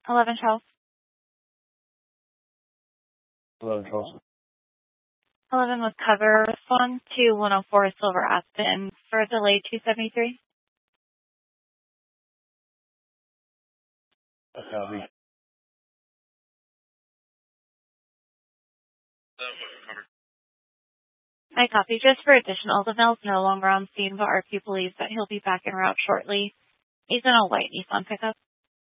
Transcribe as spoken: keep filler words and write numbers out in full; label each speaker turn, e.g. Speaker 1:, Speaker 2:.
Speaker 1: eleven Charles.
Speaker 2: eleven Charles.
Speaker 1: eleven with cover. Respond to one oh four Silver Aspen for delay two seventy-three.
Speaker 2: A copy.
Speaker 1: I copy. Just for additional, the mail's no longer on scene, but R P believes that he'll be back en route shortly. He's in a white Nissan pickup.